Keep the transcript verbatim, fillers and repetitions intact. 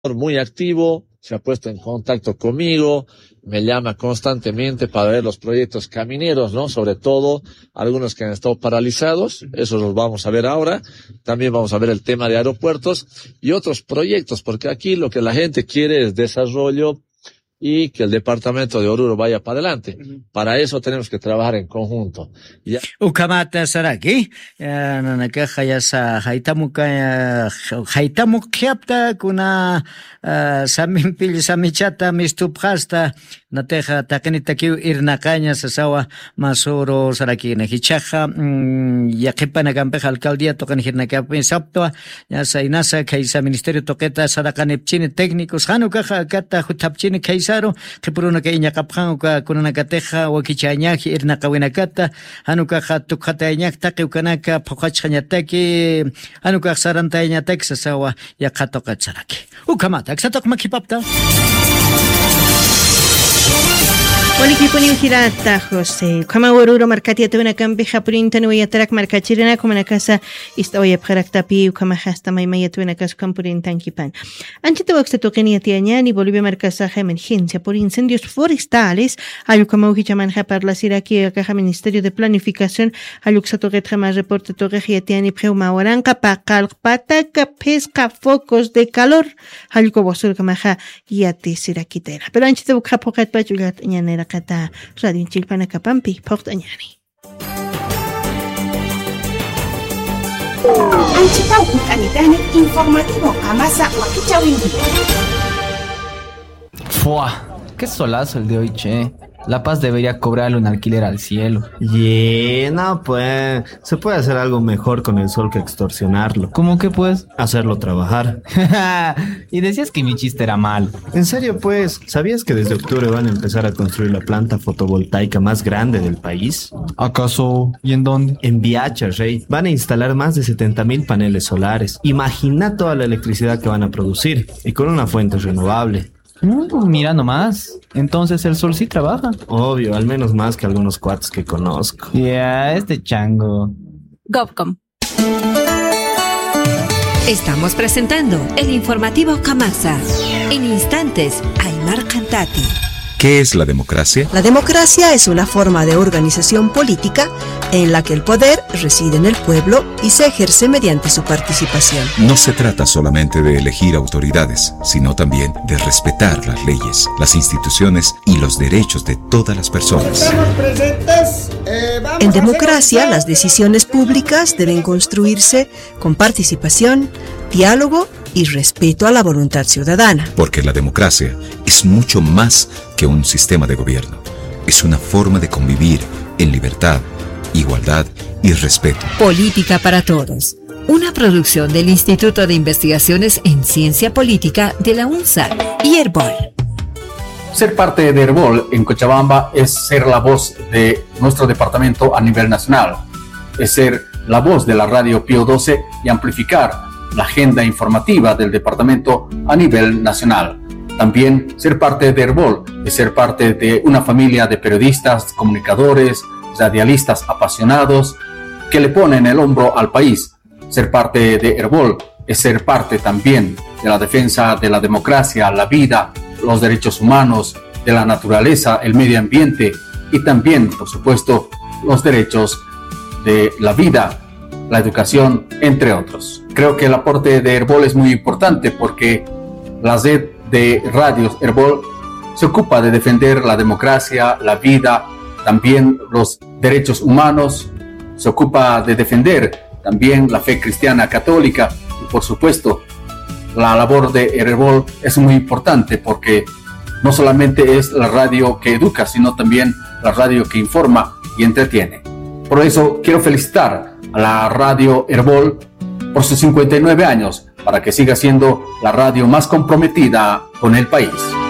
muy activo, se ha puesto en contacto conmigo, me llama constantemente para ver los proyectos camineros, ¿no? Sobre todo algunos que han estado paralizados, eso los vamos a ver ahora. También vamos a ver el tema de aeropuertos y otros proyectos, porque aquí lo que la gente quiere es desarrollo y que el departamento de Oruro vaya para adelante. Uh-huh. Para eso tenemos que trabajar en conjunto. Ya. Ukamata saraki, nanaka hayasa haitamuka haitamuk khiapta kuna samimpil samichata mistupkhasta nateja takenita kiu irnaqaña sasawa masuro saraki nahichaja yaqipana kampeja alcaldía tokan hirnakapi saptoa ya sainasa kaisa ministerio toqueta sarakanepchini técnicos hanuka kata hutapchini kaisa que por una que iña kapjan con una cateja o que chañaji irna kawinakata hanuka hatukata iñak taqi ukanaka phachanyataki hanuka saranta iñatek sasawa yaqatoqa tsaraki ukamata xatoq makipapta Walikipuni ujirata José kama Oruro markatia tuna kambi hapurinta no yatarak markachirina como na casa istawaya pharaktapi kama hasta maymaya tuna casa kampurintan kipan anchita waksta tokenia tiañani Bolivia markasa emergencia por incendios forestales ayu kama ujichaman par la siraki caja Ministerio de Planificación ayu xatoget más reporte togegia tiani preuma oranca pakal pataka pesca focos de calor ayu ko bosur kama ja yati sirakitera pero anchita wakha pokat pachulat ñanera kata Radio Chilpana Kapampi Portañani. Anchitau ukanitani informativo Amasa Wakichawingi. Fua, qué solazo el de hoy, che. La Paz debería cobrarle un alquiler al cielo. Yeah, no, pues, se puede hacer algo mejor con el sol que extorsionarlo. ¿Cómo que pues? Hacerlo trabajar. Y decías que mi chiste era mal. En serio, pues, ¿sabías que desde octubre van a empezar a construir la planta fotovoltaica más grande del país? ¿Acaso? ¿Y en dónde? En Viacha, Rey. Van a instalar más de setenta mil paneles solares. Imagina toda la electricidad que van a producir y con una fuente renovable. Mm, mira nomás. Entonces el sol sí trabaja. Obvio, al menos más que algunos cuates que conozco. Ya, yeah, este chango. Govcom. Estamos presentando el informativo Kamasa. En instantes, Aymar Cantati. ¿Qué es la democracia? La democracia es una forma de organización política en la que el poder reside en el pueblo y se ejerce mediante su participación. No se trata solamente de elegir autoridades, sino también de respetar las leyes, las instituciones y los derechos de todas las personas. ¿Estamos presentes? Eh, vamos en democracia, las decisiones públicas deben construirse con participación, diálogo y respeto a la voluntad ciudadana. Porque la democracia es mucho más que un sistema de gobierno. Es una forma de convivir en libertad, igualdad y respeto. Política para Todos. Una producción del Instituto de Investigaciones en Ciencia Política de la UNSA y Herbol. Ser parte de Herbol en Cochabamba es ser la voz de nuestro departamento a nivel nacional. Es ser la voz de la radio Pío doce y amplificar la agenda informativa del departamento a nivel nacional. También ser parte de Herbol es ser parte de una familia de periodistas, comunicadores, radialistas apasionados que le ponen el hombro al país. Ser parte de Herbol es ser parte también de la defensa de la democracia, la vida, los derechos humanos, de la naturaleza, el medio ambiente y también, por supuesto, los derechos de la vida, la educación, entre otros. Creo que el aporte de Herbol es muy importante porque la red de radios Herbol se ocupa de defender la democracia, la vida, también los derechos humanos, se ocupa de defender también la fe cristiana católica y por supuesto la labor de Herbol es muy importante porque no solamente es la radio que educa, sino también la radio que informa y entretiene. Por eso quiero felicitar a la radio Herbol por sus cincuenta y nueve años para que siga siendo la radio más comprometida con el país.